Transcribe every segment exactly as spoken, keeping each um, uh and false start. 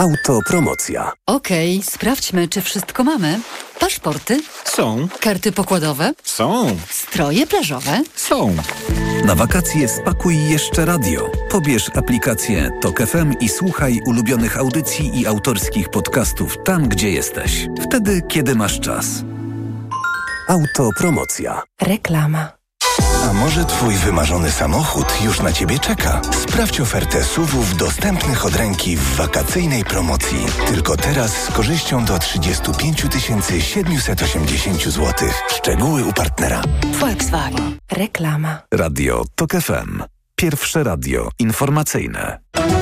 Autopromocja. Okej, okay, sprawdźmy, czy wszystko mamy. Paszporty? Są. Karty pokładowe? Są. Stroje plażowe? Są. Na wakacje spakuj jeszcze radio. Pobierz aplikację Tok F M i słuchaj ulubionych audycji i autorskich podcastów tam, gdzie jesteś. Wtedy, kiedy masz czas. Autopromocja. Reklama. A może twój wymarzony samochód już na ciebie czeka? Sprawdź ofertę S U V-ów dostępnych od ręki w wakacyjnej promocji. Tylko teraz z korzyścią do trzydzieści pięć tysięcy siedemset osiemdziesiąt złotych. Szczegóły u partnera. Volkswagen. Reklama. Radio Tok F M. Pierwsze radio informacyjne.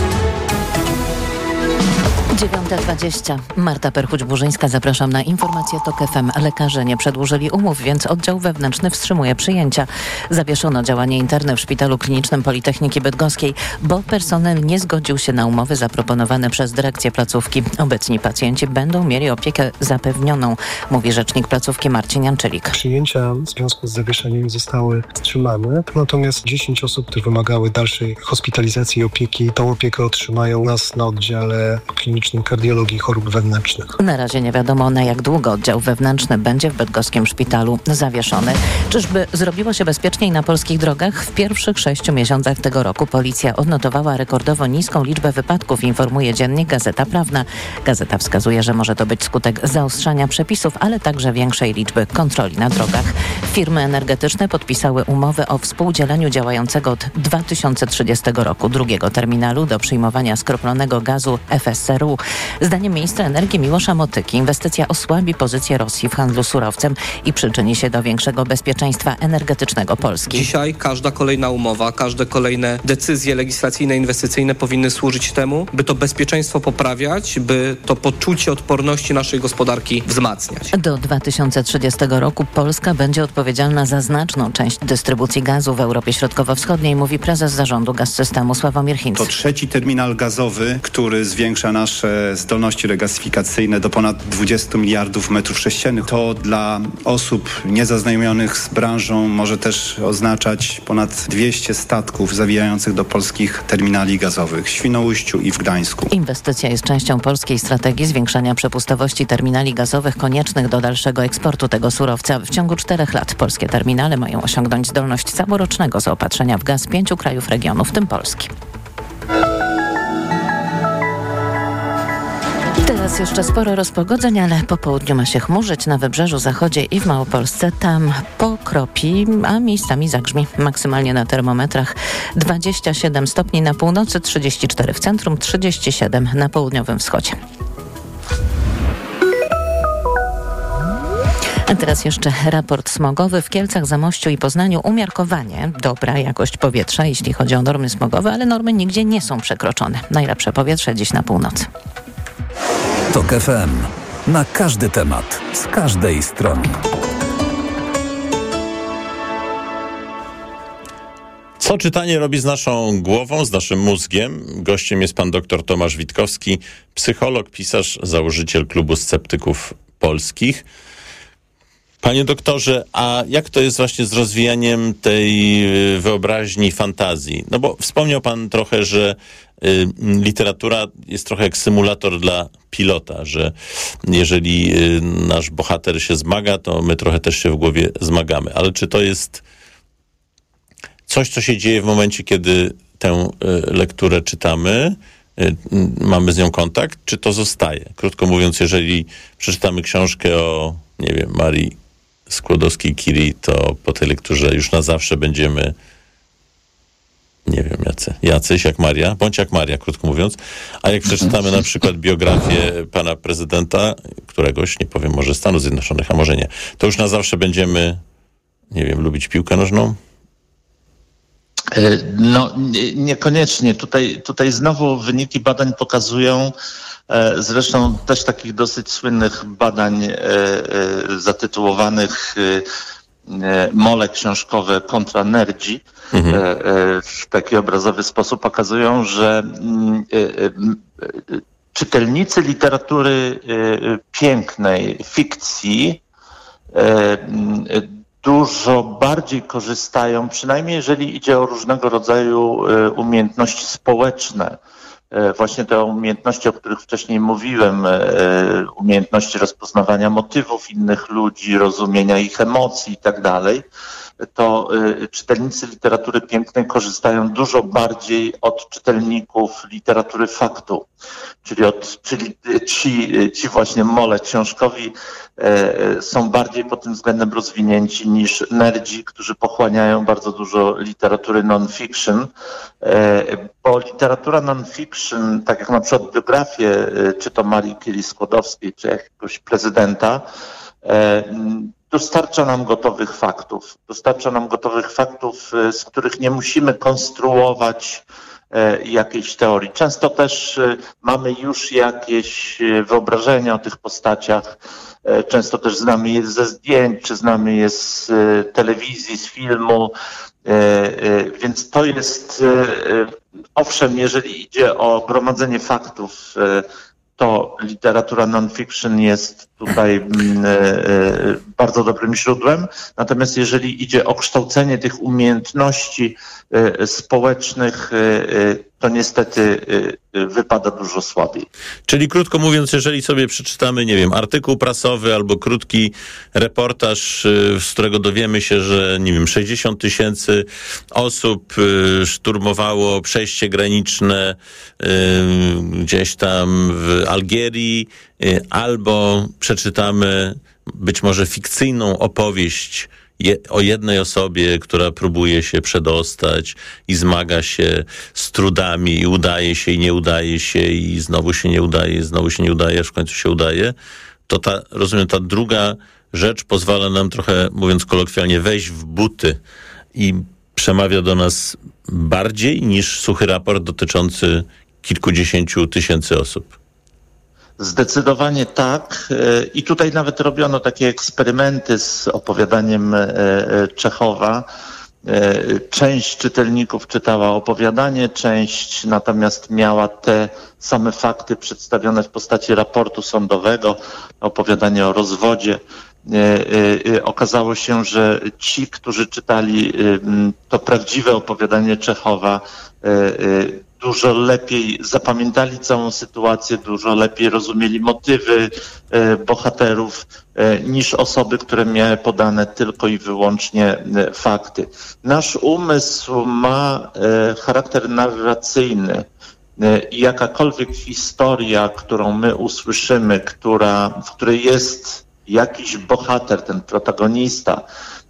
dziewiąta dwadzieścia. Marta Perchuć-Burzyńska, zapraszam na informację Tok F M. Lekarze nie przedłużyli umów, więc oddział wewnętrzny wstrzymuje przyjęcia. Zawieszono działanie interne w Szpitalu Klinicznym Politechniki Bydgoskiej, bo personel nie zgodził się na umowy zaproponowane przez dyrekcję placówki. Obecni pacjenci będą mieli opiekę zapewnioną, mówi rzecznik placówki Marcin Janczelik. Przyjęcia w związku z zawieszeniem zostały wstrzymane, natomiast dziesięć osób, które wymagały dalszej hospitalizacji i opieki, tą opiekę otrzymają u nas na oddziale klinicznym kardiologii chorób wewnętrznych. Na razie nie wiadomo, na jak długo oddział wewnętrzny będzie w bydgoskim szpitalu zawieszony. Czyżby zrobiło się bezpieczniej na polskich drogach? W pierwszych sześciu miesiącach tego roku policja odnotowała rekordowo niską liczbę wypadków, informuje dziennik Gazeta Prawna. Gazeta wskazuje, że może to być skutek zaostrzania przepisów, ale także większej liczby kontroli na drogach. Firmy energetyczne podpisały umowy o współdzieleniu działającego od dwa tysiące trzydziestego roku drugiego terminalu do przyjmowania skroplonego gazu F S R U. Zdaniem ministra energii Miłosza Motyki inwestycja osłabi pozycję Rosji w handlu surowcem i przyczyni się do większego bezpieczeństwa energetycznego Polski. Dzisiaj każda kolejna umowa, każde kolejne decyzje legislacyjne, inwestycyjne powinny służyć temu, by to bezpieczeństwo poprawiać, by to poczucie odporności naszej gospodarki wzmacniać. Do dwa tysiące trzydziestego roku Polska będzie odpowiedzialna za znaczną część dystrybucji gazu w Europie Środkowo-Wschodniej, mówi prezes zarządu Gaz-Systemu Sławomir Hinz. To trzeci terminal gazowy, który zwiększa nasze zdolności regazyfikacyjne do ponad dwudziestu miliardów metrów sześciennych. To dla osób niezaznajomionych z branżą może też oznaczać ponad dwieście statków zawijających do polskich terminali gazowych w Świnoujściu i w Gdańsku. Inwestycja jest częścią polskiej strategii zwiększania przepustowości terminali gazowych koniecznych do dalszego eksportu tego surowca. W ciągu czterech lat polskie terminale mają osiągnąć zdolność całorocznego zaopatrzenia w gaz pięciu krajów regionu, w tym Polski. Teraz jeszcze sporo rozpogodzeń, ale po południu ma się chmurzyć na wybrzeżu zachodzie i w Małopolsce. Tam pokropi, a miejscami zagrzmi. Maksymalnie na termometrach dwadzieścia siedem stopni na północy, trzydzieści cztery w centrum, trzydzieści siedem na południowym wschodzie. A teraz jeszcze raport smogowy. W Kielcach, Zamościu i Poznaniu umiarkowanie dobra jakość powietrza, jeśli chodzi o normy smogowe, ale normy nigdzie nie są przekroczone. Najlepsze powietrze dziś na północy. Tok F M. Na każdy temat, z każdej strony. Co czytanie robi z naszą głową, z naszym mózgiem? Gościem jest pan dr Tomasz Witkowski, psycholog, pisarz, założyciel Klubu Sceptyków Polskich. Panie doktorze, a jak to jest właśnie z rozwijaniem tej wyobraźni, fantazji? No bo wspomniał pan trochę, że y, literatura jest trochę jak symulator dla pilota, że jeżeli y, nasz bohater się zmaga, to my trochę też się w głowie zmagamy. Ale czy to jest coś, co się dzieje w momencie, kiedy tę y, lekturę czytamy, y, y, mamy z nią kontakt, czy to zostaje? Krótko mówiąc, jeżeli przeczytamy książkę o, nie wiem, Marii Skłodowskiej-Curie, to po tej lekturze już na zawsze będziemy, nie wiem, jacy, jacyś jak Maria, bądź jak Maria, krótko mówiąc. A jak przeczytamy na przykład biografię pana prezydenta, któregoś, nie powiem, może Stanów Zjednoczonych, a może nie, to już na zawsze będziemy, nie wiem, lubić piłkę nożną? No, niekoniecznie. Tutaj, tutaj znowu wyniki badań pokazują, zresztą też takich dosyć słynnych badań zatytułowanych Mole książkowe kontra nerdzi mhm. w taki obrazowy sposób pokazują, że czytelnicy literatury pięknej, fikcji dużo bardziej korzystają, przynajmniej jeżeli idzie o różnego rodzaju umiejętności społeczne, właśnie te umiejętności, o których wcześniej mówiłem, umiejętności rozpoznawania motywów innych ludzi, rozumienia ich emocji i tak dalej, to czytelnicy literatury pięknej korzystają dużo bardziej od czytelników literatury faktu, czyli, od, czyli ci, ci właśnie mole książkowi są bardziej pod tym względem rozwinięci niż nerdzi, którzy pochłaniają bardzo dużo literatury non-fiction, bo literatura non-fiction, tak jak na przykład biografie, czy to Marii Curie-Skłodowskiej, czy jakiegoś prezydenta, dostarcza nam gotowych faktów. Dostarcza nam gotowych faktów, z których nie musimy konstruować jakiejś teorii. Często też mamy już jakieś wyobrażenia o tych postaciach. Często też znamy je ze zdjęć, czy znamy je z telewizji, z filmu. Więc to jest, owszem, jeżeli idzie o gromadzenie faktów, to literatura non-fiction jest tutaj bardzo dobrym źródłem. Natomiast jeżeli idzie o kształcenie tych umiejętności społecznych, to niestety wypada dużo słabiej. Czyli krótko mówiąc, jeżeli sobie przeczytamy, nie wiem, artykuł prasowy albo krótki reportaż, z którego dowiemy się, że, nie wiem, sześćdziesiąt tysięcy osób szturmowało przejście graniczne gdzieś tam w Algierii, albo przeczytamy być może fikcyjną opowieść Je, o jednej osobie, która próbuje się przedostać i zmaga się z trudami i udaje się i nie udaje się i znowu się nie udaje, znowu się nie udaje, aż w końcu się udaje, to ta, rozumiem, ta druga rzecz pozwala nam trochę, mówiąc kolokwialnie, wejść w buty i przemawia do nas bardziej niż suchy raport dotyczący kilkudziesięciu tysięcy osób. Zdecydowanie tak. I tutaj nawet robiono takie eksperymenty z opowiadaniem Czechowa. Część czytelników czytała opowiadanie, część natomiast miała te same fakty przedstawione w postaci raportu sądowego, opowiadanie o rozwodzie. Okazało się, że ci, którzy czytali to prawdziwe opowiadanie Czechowa, dużo lepiej zapamiętali całą sytuację, dużo lepiej rozumieli motywy e, bohaterów e, niż osoby, które miały podane tylko i wyłącznie e, fakty. Nasz umysł ma e, charakter narracyjny e, i jakakolwiek historia, którą my usłyszymy, która, w której jest jakiś bohater, ten protagonista,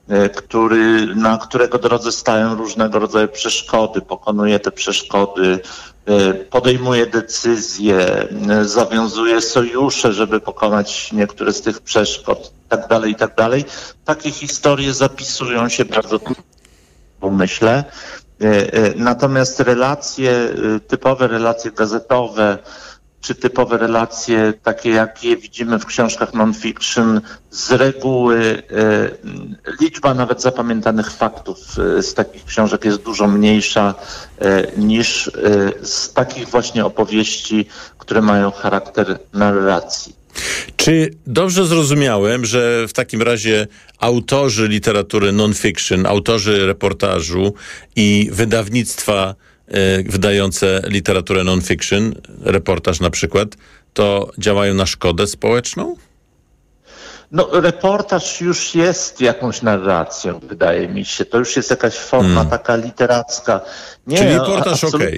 który, na którego drodze stają różnego rodzaju przeszkody, pokonuje te przeszkody, podejmuje decyzje, zawiązuje sojusze, żeby pokonać niektóre z tych przeszkód, tak dalej, i tak dalej. Takie historie zapisują się bardzo trudno, myślę. Natomiast relacje, typowe relacje gazetowe, czy typowe relacje, takie jakie widzimy w książkach non-fiction, z reguły e, liczba nawet zapamiętanych faktów e, z takich książek jest dużo mniejsza e, niż e, z takich właśnie opowieści, które mają charakter narracji. Czy dobrze zrozumiałem, że w takim razie autorzy literatury non-fiction, autorzy reportażu i wydawnictwa wydające literaturę non-fiction, reportaż na przykład, to działają na szkodę społeczną? No, reportaż już jest jakąś narracją, wydaje mi się. To już jest jakaś forma hmm. taka literacka. Nie, Czyli reportaż okej.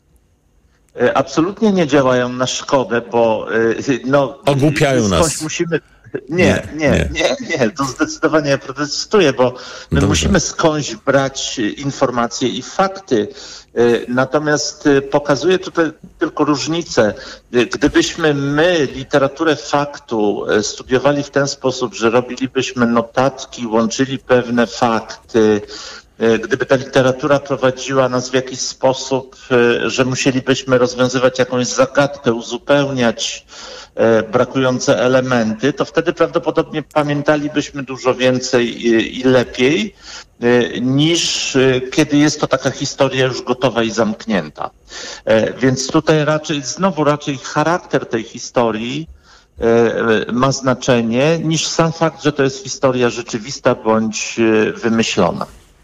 Okay. Absolutnie nie działają na szkodę, bo no, ogłupiają nas. Musimy... Nie, nie, nie, nie, nie, to zdecydowanie ja protestuję, bo my Dobrze. musimy skądś brać informacje i fakty. Natomiast pokazuje tutaj tylko różnicę. Gdybyśmy my literaturę faktu studiowali w ten sposób, że robilibyśmy notatki, łączyli pewne fakty, gdyby ta literatura prowadziła nas w jakiś sposób, że musielibyśmy rozwiązywać jakąś zagadkę, uzupełniać brakujące elementy, to wtedy prawdopodobnie pamiętalibyśmy dużo więcej i lepiej, niż kiedy jest to taka historia już gotowa i zamknięta. Więc tutaj raczej, znowu raczej charakter tej historii ma znaczenie, niż sam fakt, że to jest historia rzeczywista bądź wymyślona.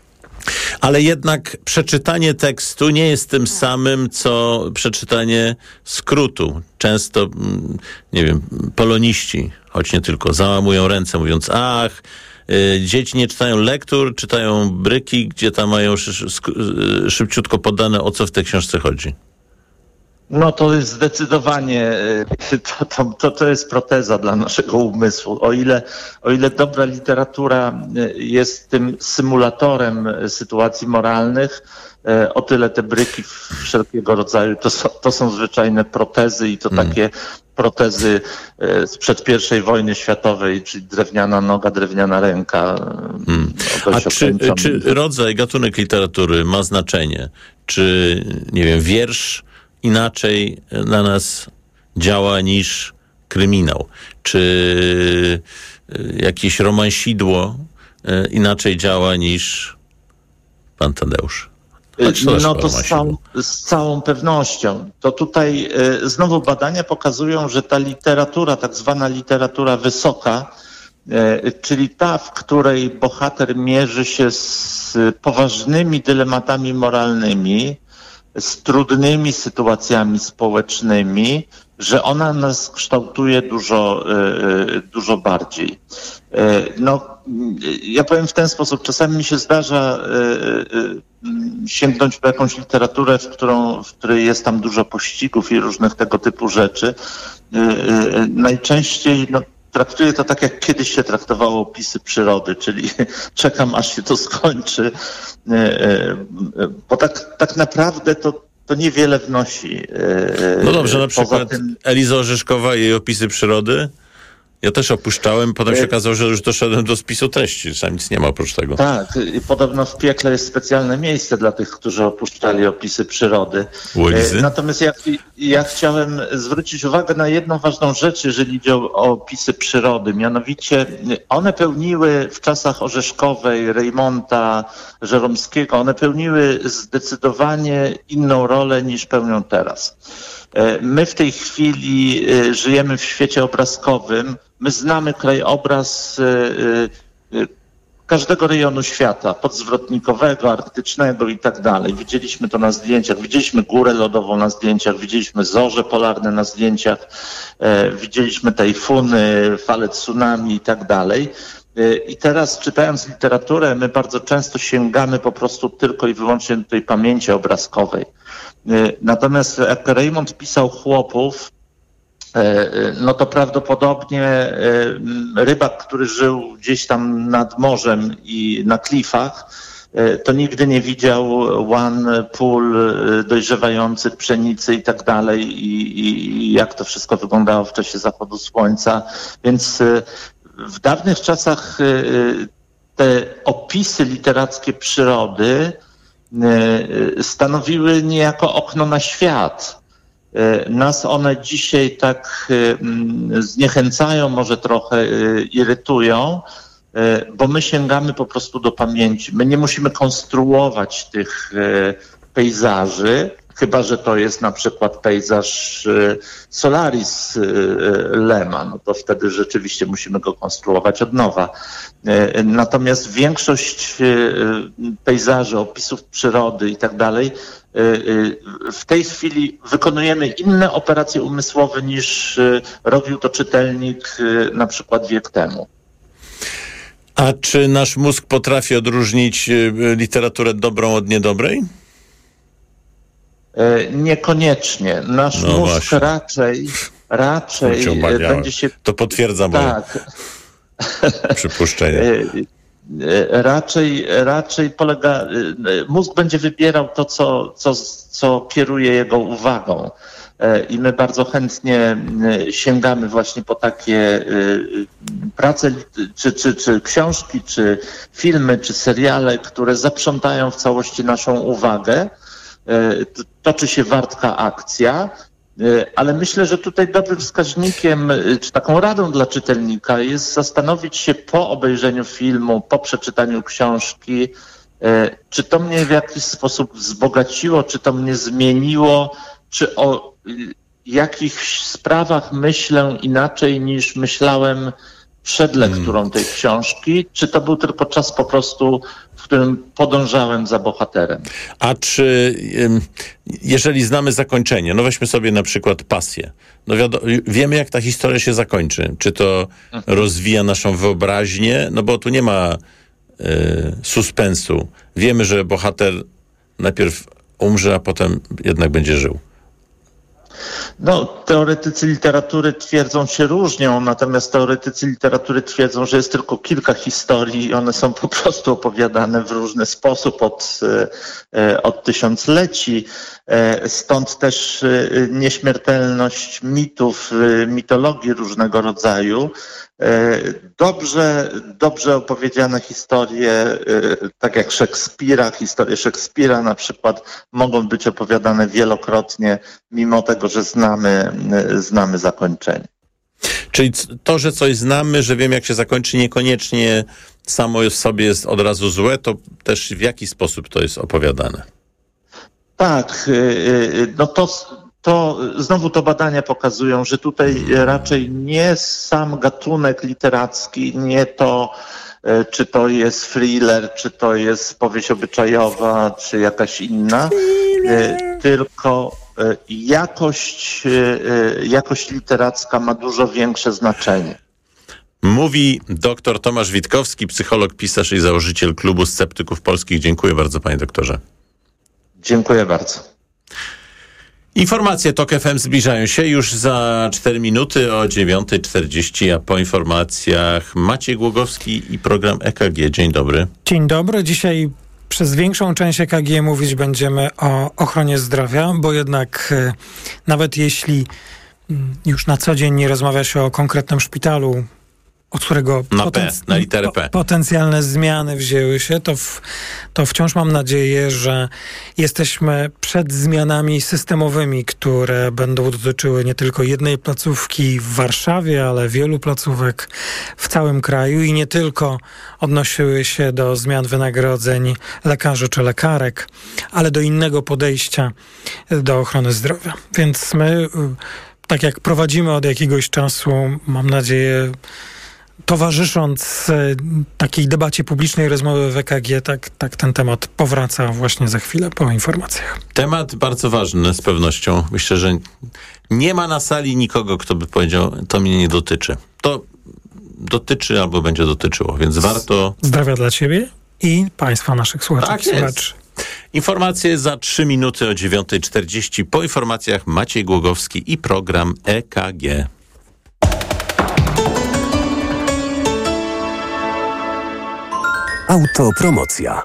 Ale jednak przeczytanie tekstu nie jest tym samym, co przeczytanie skrótu. Często, nie wiem, poloniści, choć nie tylko, załamują ręce, mówiąc, ach, y, dzieci nie czytają lektur, czytają bryki, gdzie tam mają szy- sk- szybciutko podane, o co w tej książce chodzi. No to jest zdecydowanie, to, to, to, to jest proteza dla naszego umysłu. O ile, o ile dobra literatura jest tym symulatorem sytuacji moralnych, o tyle te bryki wszelkiego rodzaju to są, to są zwyczajne protezy i to hmm. takie protezy sprzed pierwszej wojny światowej, czyli drewniana noga, drewniana ręka. Hmm. A czy, czy rodzaj, gatunek literatury ma znaczenie? Czy, nie wiem, wiersz inaczej na nas działa niż kryminał? Czy jakieś romansidło inaczej działa niż pan Tadeusz? No to z całą, z całą pewnością. To tutaj y, znowu badania pokazują, że ta literatura, tak zwana literatura wysoka, y, czyli ta, w której bohater mierzy się z poważnymi dylematami moralnymi, z trudnymi sytuacjami społecznymi, że ona nas kształtuje dużo, dużo bardziej. No, ja powiem w ten sposób, czasami mi się zdarza sięgnąć po jakąś literaturę, w, którą, w której jest tam dużo pościgów i różnych tego typu rzeczy. Najczęściej no, traktuję to tak, jak kiedyś się traktowało opisy przyrody, czyli czekam, aż się to skończy, bo tak, tak naprawdę to, to niewiele wnosi. No dobrze, na przykład tym... Eliza Orzeszkowa i jej opisy przyrody. Ja też opuszczałem, potem się okazało, że już doszedłem do spisu treści, sam nic nie ma oprócz tego. Tak, i podobno w piekle jest specjalne miejsce dla tych, którzy opuszczali opisy przyrody. Łyzy? Natomiast ja, ja chciałem zwrócić uwagę na jedną ważną rzecz, jeżeli idzie o, o opisy przyrody. Mianowicie one pełniły w czasach Orzeszkowej, Reymonta, Żeromskiego, one pełniły zdecydowanie inną rolę niż pełnią teraz. My w tej chwili żyjemy w świecie obrazkowym. My znamy krajobraz każdego rejonu świata, podzwrotnikowego, arktycznego i tak dalej. Widzieliśmy to na zdjęciach, widzieliśmy górę lodową na zdjęciach, widzieliśmy zorze polarne na zdjęciach, widzieliśmy tajfuny, fale tsunami i tak dalej. I teraz czytając literaturę, my bardzo często sięgamy po prostu tylko i wyłącznie do tej pamięci obrazkowej. Natomiast jak Reymont pisał Chłopów, no to prawdopodobnie rybak, który żył gdzieś tam nad morzem i na klifach, to nigdy nie widział łan, pól dojrzewających, pszenicy i tak dalej i jak to wszystko wyglądało w czasie zachodu słońca. Więc w dawnych czasach te opisy literackie przyrody stanowiły niejako okno na świat. Nas one dzisiaj tak zniechęcają, może trochę irytują, bo my sięgamy po prostu do pamięci. My nie musimy konstruować tych pejzaży, chyba że to jest na przykład pejzaż Solaris Lema, no to wtedy rzeczywiście musimy go konstruować od nowa. Natomiast większość pejzaży, opisów przyrody i tak dalej, w tej chwili wykonujemy inne operacje umysłowe niż robił to czytelnik na przykład wiek temu. A czy nasz mózg potrafi odróżnić literaturę dobrą od niedobrej? Niekoniecznie. Nasz no mózg właśnie. raczej, raczej będzie się... To potwierdza moje tak. przypuszczenie. Raczej, raczej polega... Mózg będzie wybierał to, co, co, co kieruje jego uwagą. I my bardzo chętnie sięgamy właśnie po takie prace, czy, czy, czy książki, czy filmy, czy seriale, które zaprzątają w całości naszą uwagę. Toczy się wartka akcja, ale myślę, że tutaj dobrym wskaźnikiem, czy taką radą dla czytelnika jest zastanowić się po obejrzeniu filmu, po przeczytaniu książki, czy to mnie w jakiś sposób wzbogaciło, czy to mnie zmieniło, czy o jakichś sprawach myślę inaczej niż myślałem przed lekturą hmm. tej książki, czy to był tylko czas po prostu, w którym podążałem za bohaterem. A czy jeżeli znamy zakończenie, no weźmy sobie na przykład Pasję, no wiadomo, wiemy jak ta historia się zakończy. Czy to mhm. rozwija naszą wyobraźnię? No bo tu nie ma y, suspensu. Wiemy, że bohater najpierw umrze, a potem jednak będzie żył. No, teoretycy literatury twierdzą się różnią, natomiast teoretycy literatury twierdzą, że jest tylko kilka historii i one są po prostu opowiadane w różny sposób od, od tysiącleci. Stąd też nieśmiertelność mitów, mitologii różnego rodzaju. Dobrze, dobrze opowiedziane historie, tak jak Szekspira, historie Szekspira na przykład, mogą być opowiadane wielokrotnie, mimo tego, że znamy, znamy zakończenie. Czyli to, że coś znamy, że wiemy jak się zakończy, niekoniecznie samo w sobie jest od razu złe, to też w jaki sposób to jest opowiadane? Tak, no to... To znowu to badania pokazują, że tutaj raczej nie sam gatunek literacki, nie to, czy to jest thriller, czy to jest powieść obyczajowa, czy jakaś inna, tylko jakość, jakość literacka ma dużo większe znaczenie. Mówi dr Tomasz Witkowski, psycholog, pisarz i założyciel Klubu Sceptyków Polskich. Dziękuję bardzo, panie doktorze. Dziękuję bardzo. Informacje TOK F M zbliżają się już za cztery minuty o dziewiąta czterdzieści, a po informacjach Maciej Głogowski i program E K G. Dzień dobry. Dzień dobry. Dzisiaj przez większą część E K G mówić będziemy o ochronie zdrowia, bo jednak e, nawet jeśli m, już na co dzień nie rozmawia się o konkretnym szpitalu, od którego na, poten- P, na literę P. potencjalne zmiany wzięły się, to, w, to wciąż mam nadzieję, że jesteśmy przed zmianami systemowymi, które będą dotyczyły nie tylko jednej placówki w Warszawie, ale wielu placówek w całym kraju i nie tylko odnosiły się do zmian wynagrodzeń lekarzy czy lekarek, ale do innego podejścia do ochrony zdrowia. Więc my, tak jak prowadzimy od jakiegoś czasu, mam nadzieję, towarzysząc takiej debacie publicznej, rozmowy w E K G, tak, tak ten temat powraca właśnie za chwilę po informacjach. Temat bardzo ważny z pewnością. Myślę, że nie ma na sali nikogo, kto by powiedział, to mnie nie dotyczy. To dotyczy albo będzie dotyczyło, więc warto... Zdrowia dla ciebie i państwa, naszych słuchaczy. Tak jest. Informacje za trzy minuty o dziewiąta czterdzieści. Po informacjach Maciej Głogowski i program E K G. Autopromocja.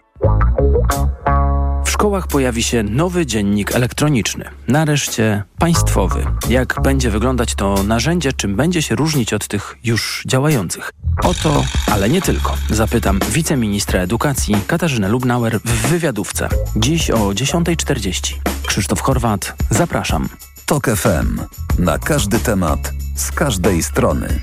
W szkołach pojawi się nowy dziennik elektroniczny. Nareszcie państwowy. Jak będzie wyglądać to narzędzie, czym będzie się różnić od tych już działających? O to, ale nie tylko. Zapytam wiceministra edukacji Katarzynę Lubnauer w wywiadówce. Dziś o dziesiąta czterdzieści. Krzysztof Horwat, zapraszam. TOK F M. Na każdy temat, z każdej strony.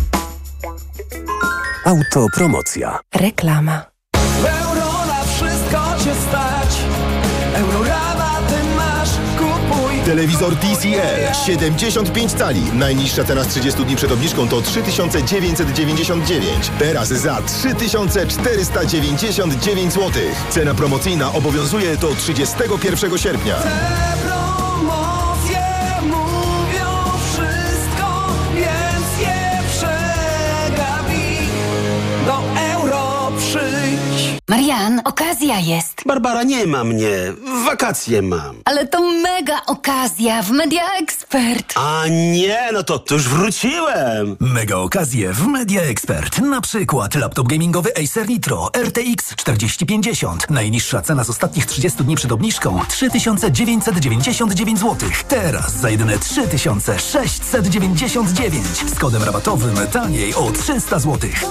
Autopromocja. Reklama. Euro na wszystko cię stać. Eurorabaty masz, kupuj. Telewizor T C L siedemdziesiąt pięć cali. Najniższa cena z trzydziestu dni przed obniżką to trzy tysiące dziewięćset dziewięćdziesiąt dziewięć. Teraz za trzy tysiące czterysta dziewięćdziesiąt dziewięć złotych. Cena promocyjna obowiązuje do trzydziestego pierwszego sierpnia. Te promocje mówią wszystko, więc je przegapi. Do euro przyjdź. Marian, okazja jest. Barbara, nie ma mnie. Wakacje mam. Ale to mega okazja w Media Expert. A nie, no to, to już wróciłem. Mega okazje w Media Expert. Na przykład laptop gamingowy Acer Nitro R T X czterdzieści pięćdziesiąt. Najniższa cena z ostatnich trzydziestu dni przed obniżką trzy tysiące dziewięćset dziewięćdziesiąt dziewięć złotych. Teraz za jedyne trzy tysiące sześćset dziewięćdziesiąt dziewięć. Z kodem rabatowym taniej o trzysta złotych.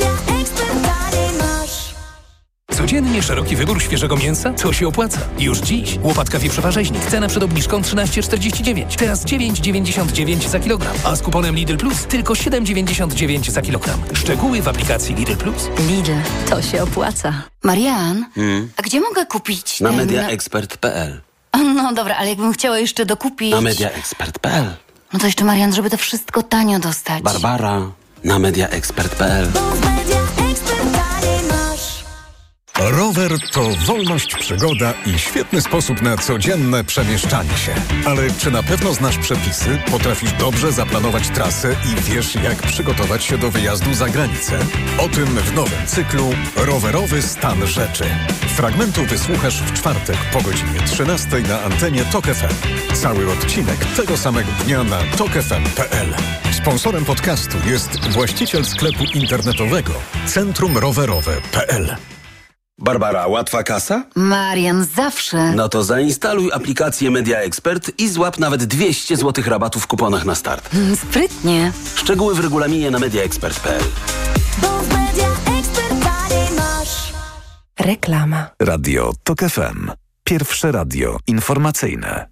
Codziennie szeroki wybór świeżego mięsa? To się opłaca. Już dziś łopatka wieprzowa rzeźnik. Cena przed obniżką trzynaście czterdzieści dziewięć. Teraz dziewięć dziewięćdziesiąt dziewięć za kilogram. A z kuponem Lidl Plus tylko siedem dziewięćdziesiąt dziewięć za kilogram. Szczegóły w aplikacji Lidl Plus. Lidl, to się opłaca. Marian, Hmm? a gdzie mogę kupić Na ten... mediaexpert kropka p l. No dobra, ale jakbym chciała jeszcze dokupić... Na mediaexpert kropka p l. No to jeszcze, Marian, żeby to wszystko tanio dostać. Barbara, na media ekspert kropka p l. Rower to wolność, przygoda i świetny sposób na codzienne przemieszczanie się. Ale czy na pewno znasz przepisy, potrafisz dobrze zaplanować trasę i wiesz, jak przygotować się do wyjazdu za granicę? O tym w nowym cyklu Rowerowy stan rzeczy. Fragmentu wysłuchasz w czwartek po godzinie trzynastej na antenie Tok F M. Cały odcinek tego samego dnia na tok f m kropka p l. Sponsorem podcastu jest właściciel sklepu internetowego Centrum Rowerowe kropka p l. Barbara, łatwa kasa? Marian, zawsze. No to zainstaluj aplikację Media Expert i złap nawet dwieście złotych rabatu w kuponach na start. Mm, sprytnie. Szczegóły w regulaminie na media ekspert kropka p l. Bo w Media Expert masz. Reklama. Radio Tok F M. Pierwsze radio informacyjne.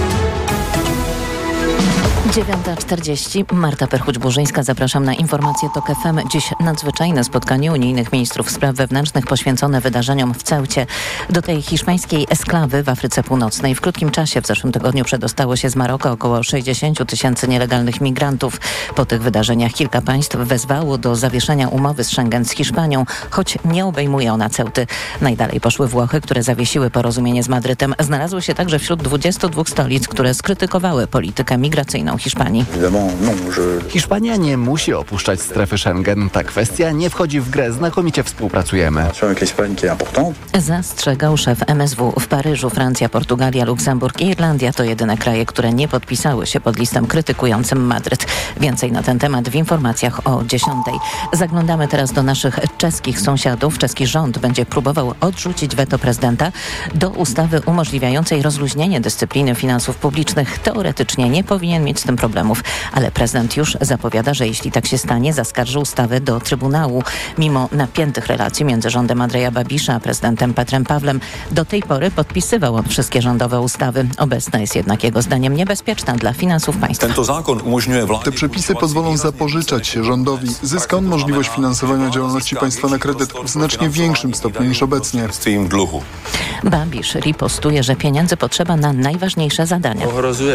dziewiąta czterdzieści. Marta Perchuć-Burzyńska. Zapraszam na informacje Tok F M. Dziś nadzwyczajne spotkanie unijnych ministrów spraw wewnętrznych poświęcone wydarzeniom w Ceucie. Do tej hiszpańskiej esklawy w Afryce Północnej w krótkim czasie w zeszłym tygodniu przedostało się z Maroka około sześćdziesiąt tysięcy nielegalnych migrantów. Po tych wydarzeniach kilka państw wezwało do zawieszenia umowy z Schengen z Hiszpanią, choć nie obejmuje ona Ceuty. Najdalej poszły Włochy, które zawiesiły porozumienie z Madrytem. Znalazły się także wśród dwudziestu dwóch stolic, które skrytykowały politykę migracyjną Hiszpanii. Hiszpania nie musi opuszczać strefy Schengen. Ta kwestia nie wchodzi w grę. Znakomicie współpracujemy. Zastrzegał szef M S W. W Paryżu Francja, Portugalia, Luksemburg i Irlandia to jedyne kraje, które nie podpisały się pod listem krytykującym Madryt. Więcej na ten temat w informacjach o dziesiątej. Zaglądamy teraz do naszych czeskich sąsiadów. Czeski rząd będzie próbował odrzucić weto prezydenta do ustawy umożliwiającej rozluźnienie dyscypliny finansów publicznych. Teoretycznie nie powinien mieć z tym problemów, ale prezydent już zapowiada, że jeśli tak się stanie, zaskarży ustawę do Trybunału. Mimo napiętych relacji między rządem Andreja Babisza a prezydentem Petrem Pawlem, do tej pory podpisywał on wszystkie rządowe ustawy. Obecna jest jednak jego zdaniem niebezpieczna dla finansów państwa. Te przepisy pozwolą zapożyczać się rządowi. Zyska on możliwość finansowania działalności państwa na kredyt w znacznie większym stopniu niż obecnie. Babisz ripostuje, że pieniędzy potrzeba na najważniejsze zadania.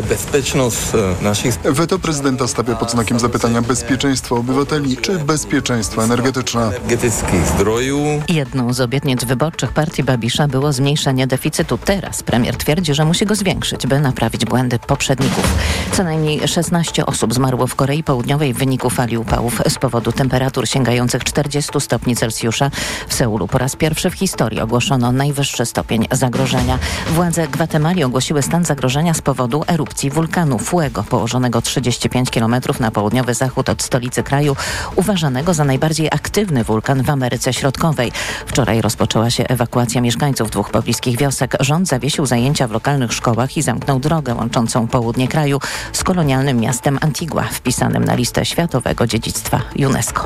Weto prezydenta stawia pod znakiem zapytania bezpieczeństwo obywateli czy bezpieczeństwo energetyczne. Jedną z obietnic wyborczych partii Babisza było zmniejszenie deficytu. Teraz premier twierdzi, że musi go zwiększyć, by naprawić błędy poprzedników. Co najmniej szesnaście osób zmarło w Korei Południowej w wyniku fali upałów z powodu temperatur sięgających czterdziestu stopni Celsjusza. W Seulu po raz pierwszy w historii ogłoszono najwyższy stopień zagrożenia. Władze Gwatemali ogłosiły stan zagrożenia z powodu erupcji wulkanu Fuego, położonego trzydzieści pięć kilometrów na południowy zachód od stolicy kraju, uważanego za najbardziej aktywny wulkan w Ameryce Środkowej. Wczoraj rozpoczęła się ewakuacja mieszkańców dwóch pobliskich wiosek. Rząd zawiesił zajęcia w lokalnych szkołach i zamknął drogę łączącą południe kraju z kolonialnym miastem Antigua, wpisanym na listę Światowego Dziedzictwa UNESCO.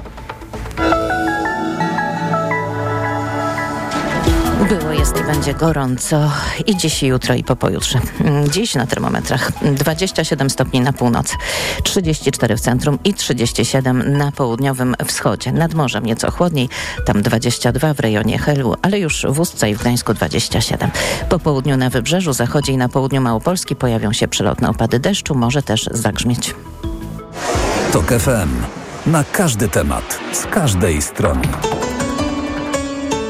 Było, jest i będzie gorąco i dziś, i jutro, i po pojutrze. Dziś na termometrach dwadzieścia siedem stopni na północ, trzydzieści cztery w centrum i trzydzieści siedem na południowym wschodzie. Nad morzem nieco chłodniej, tam dwadzieścia dwa w rejonie Helu, ale już w Ustce i w Gdańsku dwadzieścia siedem. Po południu na Wybrzeżu, zachodzie i na południu Małopolski pojawią się przelotne opady deszczu, może też zagrzmieć. Tok F M. Na każdy temat, z każdej strony.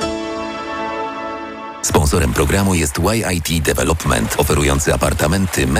Sponsorem programu jest Y I T Development, oferujący apartamenty